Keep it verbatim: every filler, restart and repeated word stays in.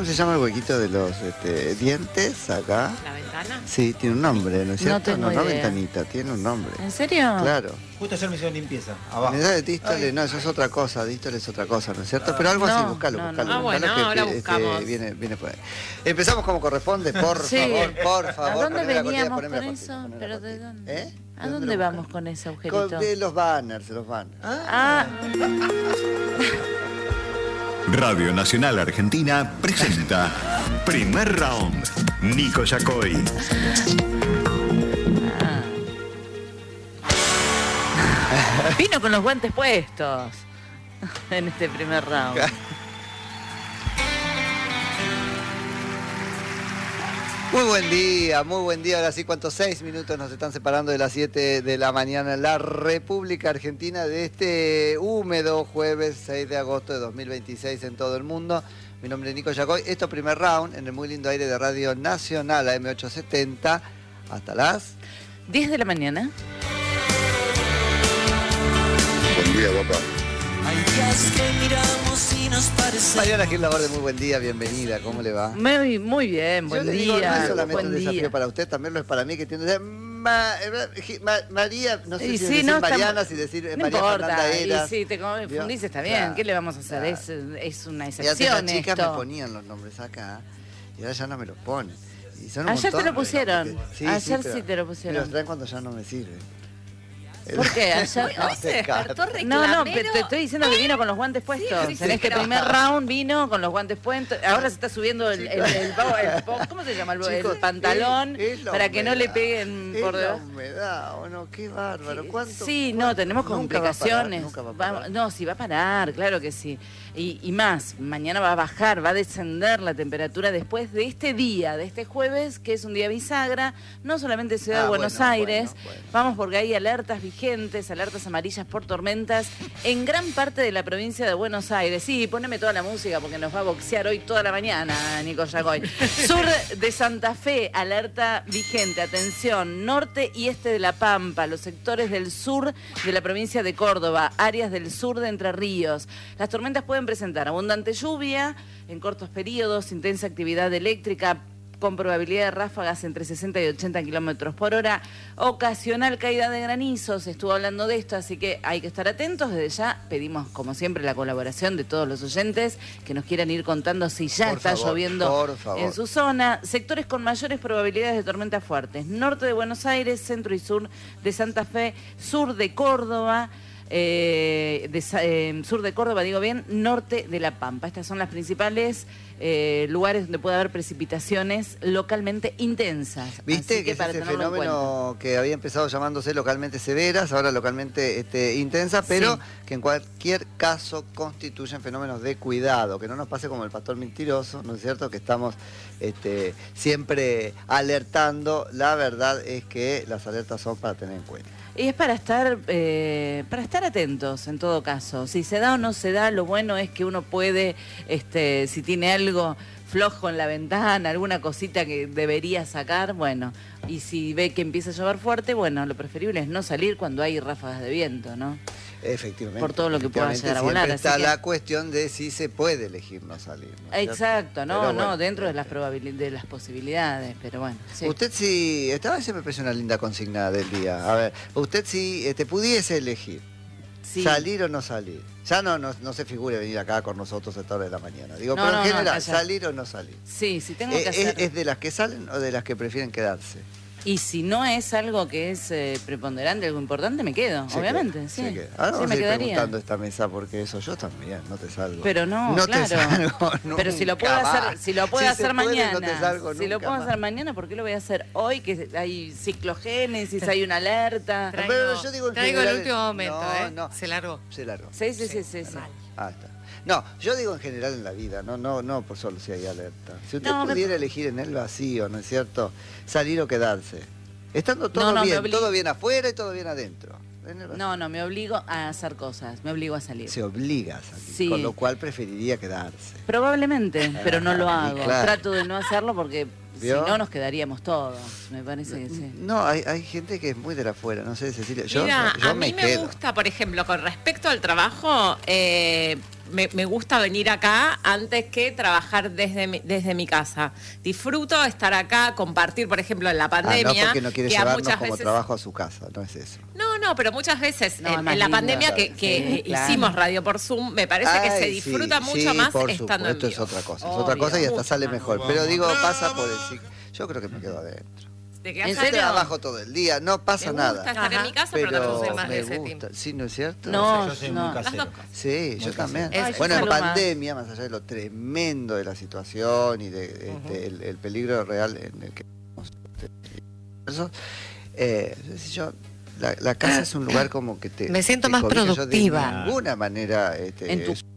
¿Cómo se llama el huequito de los este, dientes acá? ¿La ventana? Sí, tiene un nombre, ¿no es cierto? No tengo no, no idea. ventanita, tiene un nombre. ¿En serio? Claro. Justo ayer me hicieron limpieza, abajo. Unidad de dístole, no, eso es otra cosa, dístole es otra cosa, ¿no es cierto? Pero algo No, así, buscalo, no, buscalo. no. Ah, buscalo, bueno, que, ahora que, buscamos. Este, viene, viene por ahí. Empezamos como corresponde, por Sí. favor, por favor. ¿A dónde poneme la cortina, veníamos poneme con la eso? cortina, poneme la ¿Pero de cortina. dónde? ¿Eh? ¿A ¿De dónde lo vamos buscas? con ese Con- agujerito? de los banners, de los banners. Ah, Radio Nacional Argentina presenta Primer Round. Nico Yacoy. vino con los guantes puestos en este primer round. Muy buen día, muy buen día. Ahora sí, ¿cuántos? Seis minutos nos están separando de las siete de la mañana en la República Argentina de este húmedo jueves seis de agosto de dos mil veintiséis en todo el mundo. Mi nombre es Nico Yacoy. Esto primer round en el muy lindo aire de Radio Nacional A M ochocientos setenta hasta las... diez de la mañana. Buen día, guapa. Hay días que miramos y nos parece. Mariana Gil Laborde, muy buen día, bienvenida. ¿Cómo le va? Muy, muy bien, buen Yo le día. digo, no es solamente buen un desafío día. para usted, también lo es para mí, que tiene... Ma- Ma- María, no sé Y si sí, decir no, Mariana, estamos- si decir No María importa, Fernanda Eras. y si te confundís está bien, Claro, ¿qué le vamos a hacer? claro. Es, es una Y antes excepción las chicas esto. me ponían los nombres acá y ahora ya no me los ponen. Y son un Ayer te montón lo de pusieron. nombres que- Ayer pero sí te lo Me pusieron. los traen cuando ya no me sirven. ¿Por qué? Ayer no. Hoy se despertó No, no, reclamero. te estoy diciendo que vino con los guantes puestos. sí, sí, en este pero- primer round vino con los guantes puestos. Ahora se está subiendo el, el, el, pavo- el po- ¿cómo se llama? El, el Chicos, pantalón es- es la para que no le humedad. peguen Es por la debajo. humedad, ¿o no? Qué bárbaro. ¿Cuánto? Sí, no, cuánto? tenemos Nunca va a parar, complicaciones. nunca va a Va- parar. no, sí va a parar, claro que sí. Y, y más, mañana va a bajar, va a descender la temperatura después de este día, de este jueves, que es un día bisagra, no solamente Ciudad Ah, de Buenos bueno, Aires, bueno, bueno. vamos porque hay alertas vigentes, alertas amarillas por tormentas en gran parte de la provincia de Buenos Aires. Sí, poneme toda la música porque nos va a boxear hoy toda la mañana, Nico Yacoy. Sur de Santa Fe, alerta vigente, atención, norte y este de La Pampa, los sectores del sur de la provincia de Córdoba, áreas del sur de Entre Ríos. Las tormentas pueden presentar abundante lluvia en cortos periodos, intensa actividad eléctrica, con probabilidad de ráfagas entre sesenta y ochenta kilómetros por hora, ocasional caída de granizos, estuvo hablando de esto, así que hay que estar atentos. Desde ya pedimos, como siempre, la colaboración de todos los oyentes que nos quieran ir contando si ya Por está favor, lloviendo por favor. en su zona. Sectores con mayores probabilidades de tormentas fuertes: norte de Buenos Aires, centro y sur de Santa Fe, sur de Córdoba, eh, de, Sa- eh, sur de Córdoba, digo bien, norte de La Pampa. Estas son las principales eh, lugares donde puede haber precipitaciones localmente intensas. ¿Viste Así que, es para ese tenerlo en cuenta. fenómeno que había empezado llamándose localmente severas, ahora localmente este, intensas, pero Sí. que en cualquier caso constituyen fenómenos de cuidado, que no nos pase como el pastor mentiroso, ¿no es cierto? Que estamos este, siempre alertando. La verdad es que las alertas son para tener en cuenta. Y es para estar, eh, para estar atentos en todo caso. Si se da o no se da, lo bueno es que uno puede, este, si tiene algo flojo en la ventana, alguna cosita que debería sacar, bueno. Y si ve que empieza a llover fuerte, bueno, lo preferible es no salir cuando hay ráfagas de viento, ¿no? Efectivamente. Por todo lo que pueda Efectivamente, llegar a volar, siempre así está que- la cuestión de si se puede elegir no salir. ¿no es cierto? Exacto, no, Pero no, bueno, dentro de las este, probabilidades, de las posibilidades, pero bueno. Sí. Usted si, esta vez se me parece una linda consigna del día. A ver, usted si este, pudiese elegir Sí. salir o no salir. Ya no, no, no se figure venir acá con nosotros a esta hora de la mañana. Digo, No, pero no, en no, general, calla. salir o no salir. Sí, sí tengo Eh, que ¿Es, hacer. es de las que salen o de las que prefieren quedarse? Y si no es algo que es eh, preponderante, algo importante, me quedo, Se obviamente, queda, sí. se queda. Ahora Sí, vamos me a ir quedaría. preguntando esta mesa porque eso yo también, no te salgo. Pero no, no claro. te salgo Pero si lo nunca puedo más. hacer, si lo puedo Si hacer se puede, mañana, no te salgo si lo nunca puedo más. hacer mañana, ¿por qué lo voy a hacer hoy? Que hay ciclogénesis, hay una alerta. Traigo, Pero yo digo en traigo general- el último momento, No, ¿eh? no. Se largó. Se largó. Sí, sí, sí, sí. sí. mal. Ah, está. No, yo digo en general en la vida, no, no, no por solo si hay alerta. Si usted No, me- pudiera elegir en el vacío, ¿no es cierto? Salir o quedarse. Estando todo No, no, me bien, obli- todo bien afuera y todo bien adentro. En el vacío. No, no, me obligo a hacer cosas, me obligo a salir. Se obliga a salir, Sí. con lo cual preferiría quedarse. Probablemente, pero no lo Ah, y hago. claro. Trato de no hacerlo porque ¿Vio? si no nos quedaríamos todos, me parece que sí. No, hay, hay gente que es muy de la afuera, no sé, Cecilia. Yo, Mira, yo a me mí me quedo. gusta, por ejemplo, con respecto al trabajo, eh, me, me gusta venir acá antes que trabajar desde mi, desde mi casa. Disfruto estar acá, compartir, por ejemplo, en la pandemia. Ah, no porque no quiere que a llevarnos muchas como veces, trabajo a su casa, no es eso. No, no, pero muchas veces No, en, es más en la lindo. pandemia que, que Sí, claro. hicimos radio por Zoom, me parece que se Ay, disfruta sí, mucho sí, más por estando en supuesto, vivo. es otra cosa, es Obvio, otra cosa y hasta mucho sale más. mejor. Pero digo, pasa por el ciclo. Yo creo que me quedo adentro. ¿Te quedás ¿En acá? serio? Trabajo todo el día, no pasa Me gusta nada. estar en Ajá. mi casa, pero, Pero también soy más me de ese gusta. team. Sí, ¿no es cierto? No, Yo soy no. muy Las casero. dos cosas. Sí, Muy yo casero. también. Ay, yo Bueno, en salgo más. pandemia, más allá de lo tremendo de la situación y de este, el, el peligro real en el que eso, eh, yo, la, la casa es un lugar como que te Me siento te más cobija. Yo productiva. de ninguna manera este, En tu es